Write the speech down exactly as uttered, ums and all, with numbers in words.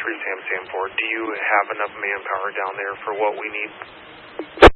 three Sam Sam four. Do you have enough manpower down there for what we need?